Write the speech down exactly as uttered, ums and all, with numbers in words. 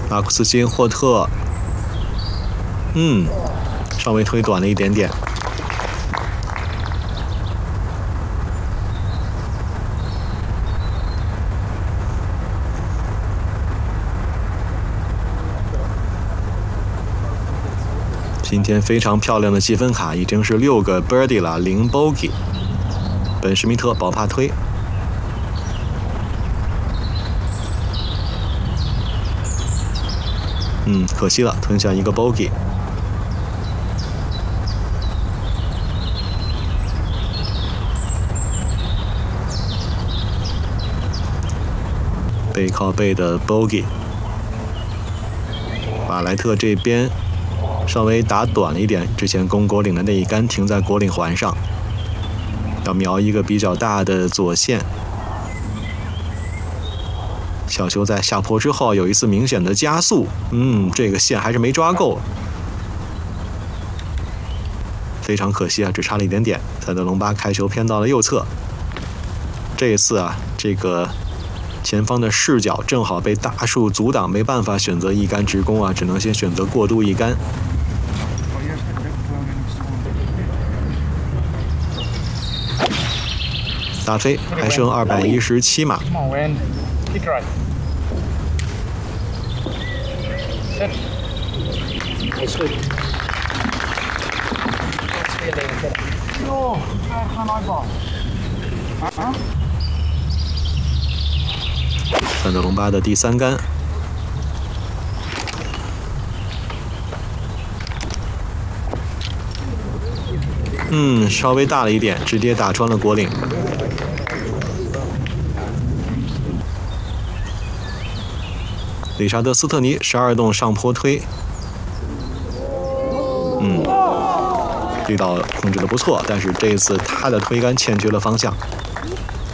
马库斯金霍特，嗯，稍微推短了一点点。今天非常漂亮的积分卡，已经是六个 birdie 了，零 bogey。本施密特保帕推，嗯，可惜了，吞下一个 bogey。背靠背的 bogey。马莱特这边稍微打短了一点，之前攻果岭的那一杆停在果岭环上，要瞄一个比较大的左线。小球在下坡之后有一次明显的加速，嗯，这个线还是没抓够，非常可惜啊，只差了一点点。塞德隆巴开球偏到了右侧，这一次啊，这个前方的视角正好被大树阻挡，没办法选择一杆直攻啊，只能先选择过渡一杆。打飞，还剩二百一十七码。范德隆巴的第三杆，嗯，稍微大了一点，直接打穿了果岭。理查德斯特尼十二洞上坡推，嗯，力道控制的不错，但是这一次他的推杆欠缺了方向。